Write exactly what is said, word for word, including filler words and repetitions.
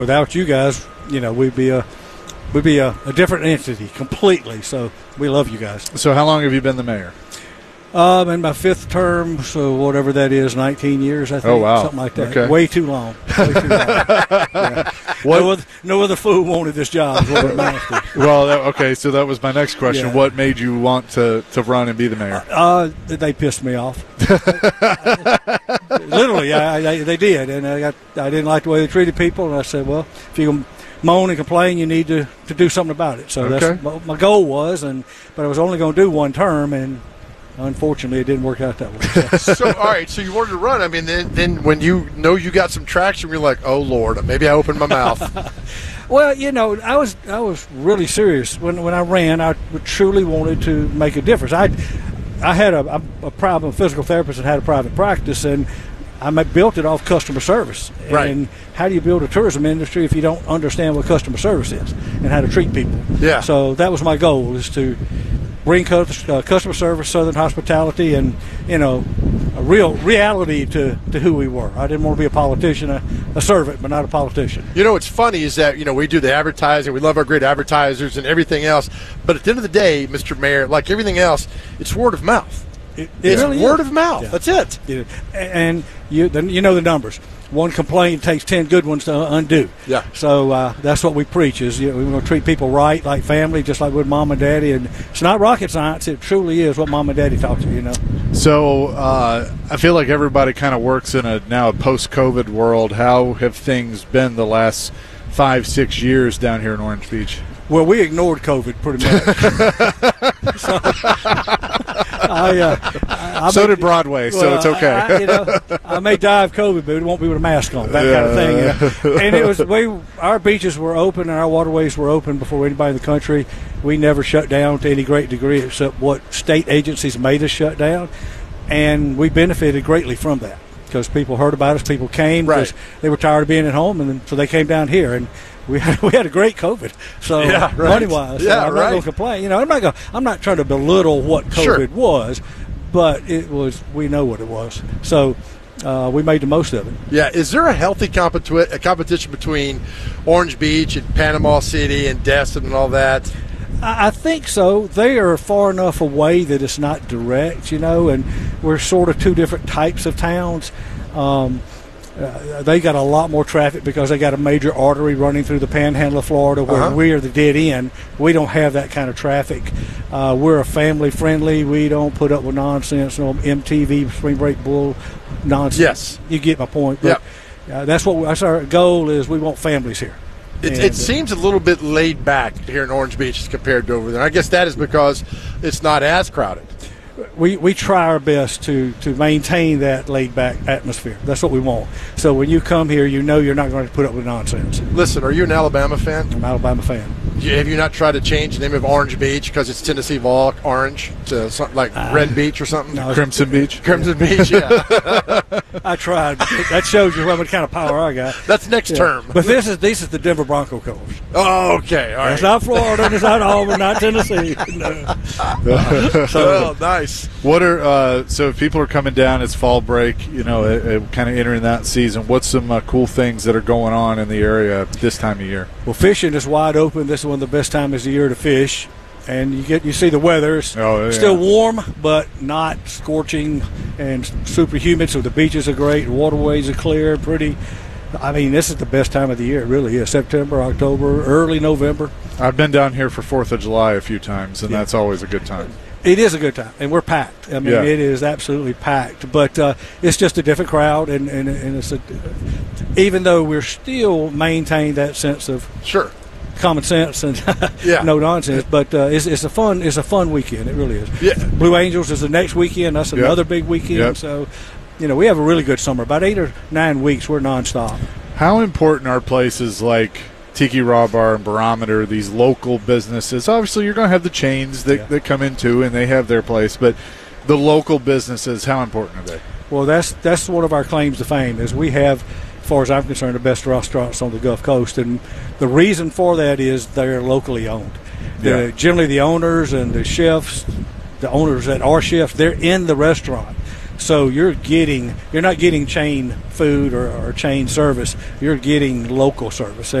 Without you guys, you know, we'd be a we'd be a, a different entity completely. So we love you guys. So how long have you been the mayor? Um, in my fifth term, so whatever that is, nineteen years, I think. Oh, wow. Something like that. Okay. Way too long. Way too long. Yeah. What? No, other, no other fool wanted this job. Is what it amounts to. Well, that, okay, so that was my next question. Yeah. What made you want to, to run and be the mayor? Uh, they pissed me off. Literally, I, I, they did, and I got I didn't like the way they treated people, and I said, well, if you can moan and complain, you need to, to do something about it. So Okay. that's what my goal was, and but I was only going to do one term, and unfortunately, it didn't work out that way. So. So, all right, so you wanted to run. I mean, then, then when you know you got some traction, you're like, oh, Lord, maybe I opened my mouth. Well, you know, I was I was really serious when when I ran. I truly wanted to make a difference. I I had a, a, a private physical therapist and had a private practice, and I built it off customer service. Right. And how do you build a tourism industry if you don't understand what customer service is and how to treat people? Yeah. So that was my goal, is to bring cu- uh, customer service, Southern hospitality, and, you know, a real reality to, to who we were. I didn't want to be a politician, a, a servant, but not a politician. You know, what's funny is that, you know, we do the advertising. We love our great advertisers and everything else. But at the end of the day, Mister Mayor, like everything else, it's word of mouth. It, it It's really word is. of mouth. Yeah. That's it. Yeah. And you then you know the numbers. One complaint takes ten good ones to undo. Yeah. So uh, that's what we preach, is, you know, we want to treat people right, like family, just like with mom and daddy. And it's not rocket science. It truly is what mom and daddy taught you, you know. So uh, I feel like everybody kind of works in a now a post-COVID world. How have things been the last five, six years down here in Orange Beach? Well, we ignored COVID pretty much. so, I, uh, I, I So may, did Broadway, so well, it's okay. I, I, you know, I may die of COVID, but it won't be with a mask on, that Yeah. kind of thing. And it was we our beaches were open and our waterways were open before anybody in the country. We never shut down to any great degree, except what state agencies made us shut down, and we benefited greatly from that because people heard about us, people came, Right. because they were tired of being at home, and then, so they came down here and. We had, we had a great COVID, so Yeah, right. money wise, Yeah, so I'm right. not going to complain. You know, I'm not going. I'm not trying to belittle what COVID Sure. was, but it was. We know what it was, so uh, we made the most of it. Yeah. Is there a healthy competi- a competition between Orange Beach and Panama City and Destin and all that? I, I think so. They are far enough away that it's not direct, you know, and we're sort of two different types of towns. Um, Uh, they got a lot more traffic because they got a major artery running through the panhandle of Florida, where Uh-huh. we are the dead end. We don't have that kind of traffic. Uh, we're a family friendly. We don't put up with nonsense, no M T V, Spring Break Bull nonsense. Yes. You get my point. But, uh, that's what we, that's our goal is. We want families here. It, And, it uh, seems a little bit laid back here in Orange Beach as compared to over there. I guess that is because it's not as crowded. We, we try our best to, to maintain that laid-back atmosphere. That's what we want. So when you come here, you know you're not going to put up with nonsense. Listen, are you an Alabama fan? I'm an Alabama fan. You- Have you not tried to change the name of Orange Beach because it's Tennessee Vol Orange to something like Red Beach or something? no. Crimson Beach? Crimson Beach, yeah. I tried. But that shows you what kind of power I got. That's next Yeah. term. But this is this is the Denver Bronco colors. Oh, okay. All right. It's not Florida, and it's not Auburn, not Tennessee. No. Oh, nice. What are uh, so if people are coming down, it's fall break, you know, uh, uh, kind of entering that season. What's some uh, cool things that are going on in the area this time of year? Well, fishing is wide open. This is one of the best times of the year to fish. And you get you see the weather. It's Oh, yeah. still warm, but not scorching and super humid. So the beaches are great. The waterways are clear, pretty. I mean, this is the best time of the year. It really is. September, October, early November. I've been down here for fourth of July a few times, and Yeah. that's always a good time. It is a good time, and we're packed. I mean, Yeah. it is absolutely packed. But uh, it's just a different crowd, and, and, and it's a, even though we're still maintaining that sense of Sure. common sense and Yeah. no nonsense. But uh, it's, it's a fun it's a fun weekend. It really is. Yeah. Blue Angels is the next weekend. That's Yep. another big weekend. Yep. So, you know, we have a really good summer. About eight or nine weeks, we're nonstop. How important are places like Tiki Raw Bar and Barometer, these local businesses? Obviously, you're going to have the chains that, Yeah. that come in too, and they have their place, but the local businesses, how important are they? Well, that's that's one of our claims to fame is we have, as far as I'm concerned, the best restaurants on the Gulf Coast, and the reason for that is they're locally owned. The, Yeah. Generally, the owners and the chefs, the owners that are chefs, they're in the restaurant. So you're getting, you're not getting chain food or, or chain service. You're getting local service.